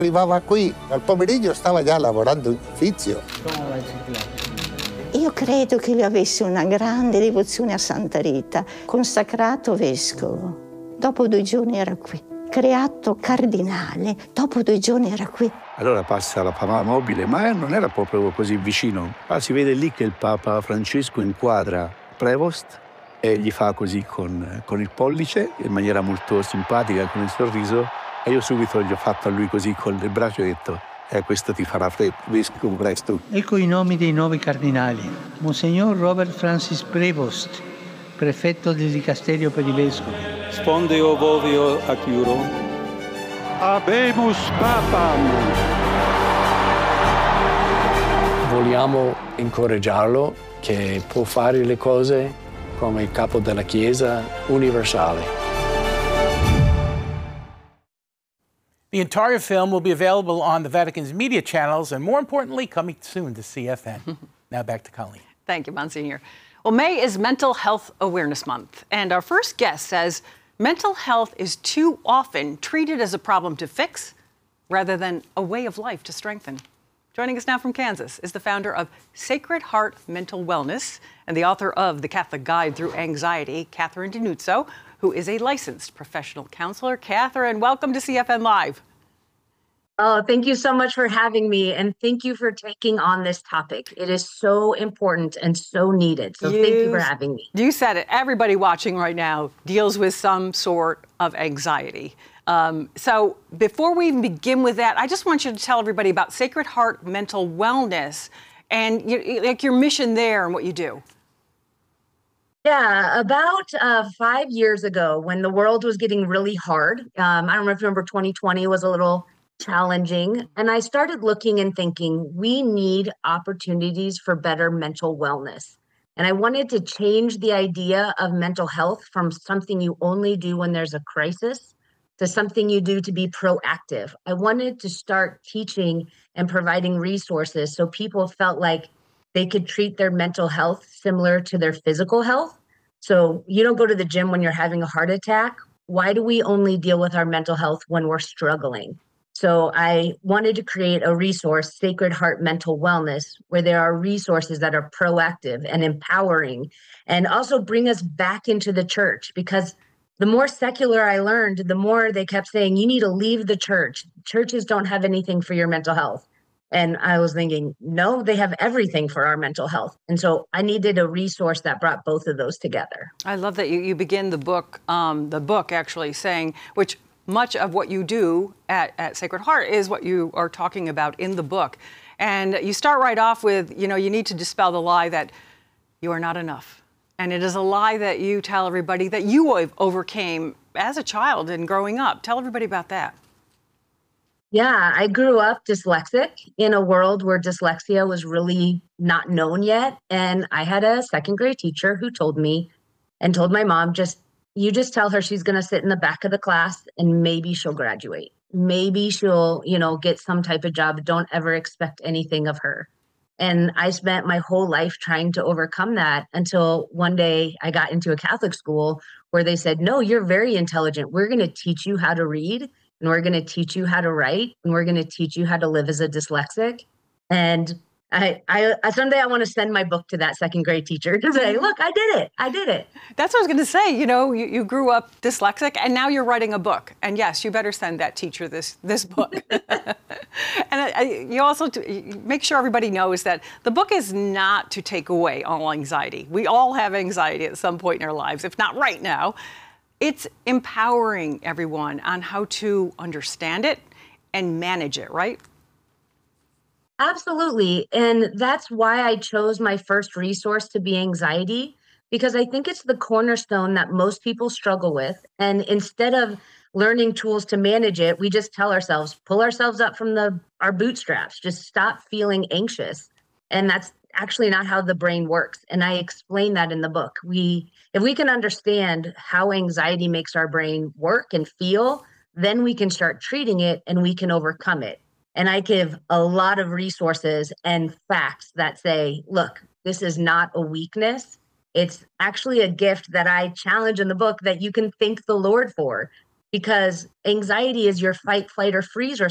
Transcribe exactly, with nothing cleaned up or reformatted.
Arrivava qui, al pomeriggio stava già lavorando in ufficio. Io credo che lui avesse una grande devozione a Santa Rita, consacrato vescovo. Dopo due giorni era qui. Creato cardinale, dopo due giorni era qui. Allora passa la Papa Mobile, ma non era proprio così vicino. Ah, si vede lì che il Papa Francesco inquadra Prevost e gli fa così con, con il pollice, in maniera molto simpatica, con il sorriso, e io subito gli ho fatto a lui così con il braccio e ho detto eh, questo ti farà fre- vescovo presto. Ecco i nomi dei nuovi cardinali. Monsignor Robert Francis Prevost, prefetto del Dicasterio per i Vescovi. Spondeo Vovio Acuro. Habemus Papam. Vogliamo incoraggiarlo che può fare le cose come il capo della Chiesa universale. The entire film will be available on the Vatican's media channels and, more importantly, coming soon to C F N. Now back to Colleen. Thank you, Monsignor. Well, May is Mental Health Awareness Month, and our first guest says mental health is too often treated as a problem to fix rather than a way of life to strengthen. Joining us now from Kansas is the founder of Sacred Heart Mental Wellness and the author of The Catholic Guide Through Anxiety, Catherine DiNuzzo, who is a licensed professional counselor. Catherine, welcome to C F N Live. Oh, thank you so much for having me, and thank you for taking on this topic. It is so important and so needed, so you, thank you for having me. You said it. Everybody watching right now deals with some sort of anxiety. Um, so before we even begin with that, I just want you to tell everybody about Sacred Heart Mental Wellness and you, like your mission there and what you do. Yeah, about uh, five years ago when the world was getting really hard, um, I don't know if you remember twenty twenty was a little challenging. And I started looking and thinking, we need opportunities for better mental wellness. And I wanted to change the idea of mental health from something you only do when there's a crisis to something you do to be proactive. I wanted to start teaching and providing resources so people felt like they could treat their mental health similar to their physical health. So you don't go to the gym when you're having a heart attack. Why do we only deal with our mental health when we're struggling? So I wanted to create a resource, Sacred Heart Mental Wellness, where there are resources that are proactive and empowering and also bring us back into the church, because the more secular I learned, the more they kept saying, you need to leave the church. Churches don't have anything for your mental health. And I was thinking, no, they have everything for our mental health. And so I needed a resource that brought both of those together. I love that you, you begin the book, um, the book actually saying, which much of what you do at, at Sacred Heart is what you are talking about in the book. And you start right off with, you know, you need to dispel the lie that you are not enough. And it is a lie that you tell everybody that you overcame as a child and growing up. Tell everybody about that. Yeah, I grew up dyslexic in a world where dyslexia was really not known yet. And I had a second grade teacher who told me and told my mom, just, you just tell her she's going to sit in the back of the class and maybe she'll graduate. Maybe she'll, you know, get some type of job. Don't ever expect anything of her. And I spent my whole life trying to overcome that until one day I got into a Catholic school where they said, no, you're very intelligent. We're going to teach you how to read. And we're going to teach you how to write, and we're going to teach you how to live as a dyslexic. And I, I, I someday I want to send my book to that second grade teacher to say, look, I did it. I did it. That's what I was going to say. You know, you, you grew up dyslexic, and now you're writing a book. And yes, you better send that teacher this this book. And I, I, you also to, make sure everybody knows that the book is not to take away all anxiety. We all have anxiety at some point in our lives, if not right now. It's empowering everyone on how to understand it and manage it, right? Absolutely. And that's why I chose my first resource to be anxiety, because I think it's the cornerstone that most people struggle with. And instead of learning tools to manage it, we just tell ourselves, pull ourselves up from the our bootstraps, just stop feeling anxious. And that's actually not how the brain works. And I explain that in the book. We, if we can understand how anxiety makes our brain work and feel, then we can start treating it and we can overcome it. And I give a lot of resources and facts that say, look, this is not a weakness. It's actually a gift that I challenge in the book that you can thank the Lord for, because anxiety is your fight, flight, or freeze